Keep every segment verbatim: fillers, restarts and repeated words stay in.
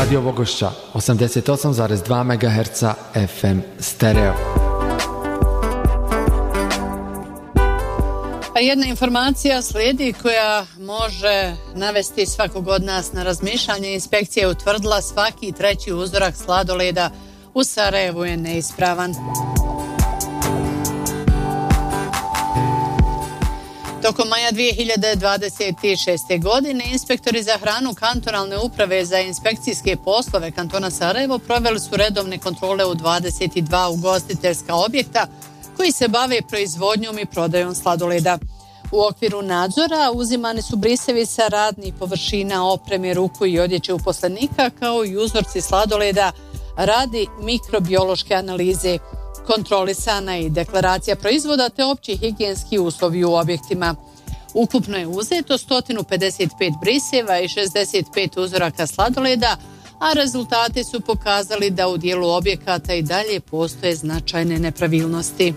Radio Vogošća, osamdeset osam zarez dva megaherca F M stereo. A jedna informacija slijedi koja može navesti svakog od nas na razmišljanje. Inspekcija je utvrdila svaki treći uzorak sladoleda u Sarajevu je neispravan. Tokom maja dvije hiljade dvadeset šeste. godine inspektori za hranu kantonalne uprave za inspekcijske poslove kantona Sarajevo proveli su redovne kontrole u dvadeset dva ugostiteljska objekta koji se bave proizvodnjom i prodajom sladoleda. U okviru nadzora uzimani su brisevi sa radnih površina, opreme, ruku i odjeće uposlenika kao i uzorci sladoleda radi mikrobiološke analize. Kontrolisana i deklaracija proizvoda te opći higijenski uslovi u objektima. Ukupno je uzeto sto pedeset pet briseva i šezdeset pet uzoraka sladoleda, a rezultati su pokazali da u dijelu objekata i dalje postoje značajne nepravilnosti.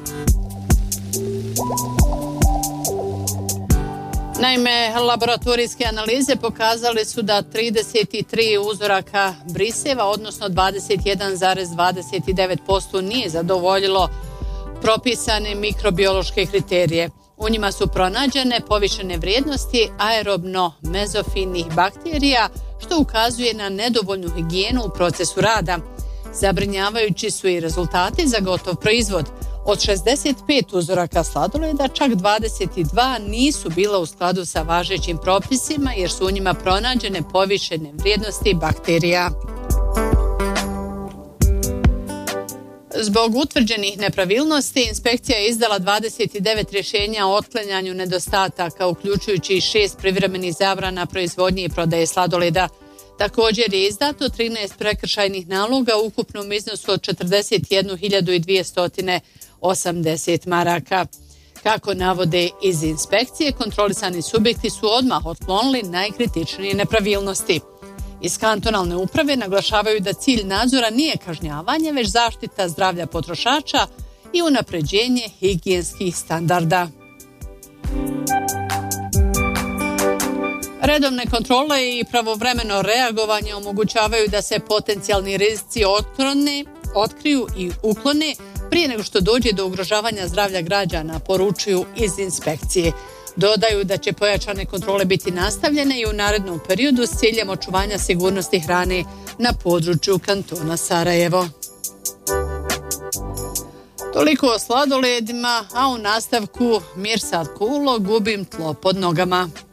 Naime, laboratorijske analize pokazale su da trideset tri uzoraka briseva, odnosno dvadeset jedan zarez dvadeset devet posto nije zadovoljilo propisane mikrobiološke kriterije. U njima su pronađene povišene vrijednosti aerobno mezofinih bakterija, što ukazuje na nedovoljnu higijenu u procesu rada. Zabrinjavajući su i rezultati za gotov proizvod. Od šezdeset pet uzoraka sladoleda, čak dvadeset dva nisu bila u skladu sa važećim propisima jer su u njima pronađene povišene vrijednosti bakterija. Zbog utvrđenih nepravilnosti, inspekcija je izdala dvadeset devet rješenja o otklanjanju nedostataka, uključujući i šest privremenih zabrana proizvodnje i prodaje sladoleda. Također je izdato trinaest prekršajnih naloga u ukupnom iznosu od četrdeset jednu hiljadu dvjesto osamdeset maraka. Kako navode iz inspekcije, kontrolisani subjekti su odmah otklonili najkritičnije nepravilnosti. Iz kantonalne uprave naglašavaju da cilj nadzora nije kažnjavanje, već zaštita zdravlja potrošača i unapređenje higijenskih standarda. Redovne kontrole i pravovremeno reagovanje omogućavaju da se potencijalni rizici otklone, otkriju i uklone prije nego što dođe do ugrožavanja zdravlja građana, poručuju iz inspekcije. Dodaju da će pojačane kontrole biti nastavljene i u narednom periodu s ciljem očuvanja sigurnosti hrane na području kantona Sarajevo. Toliko o sladoledima, a u nastavku Mirsad Kulo, gubim tlo pod nogama.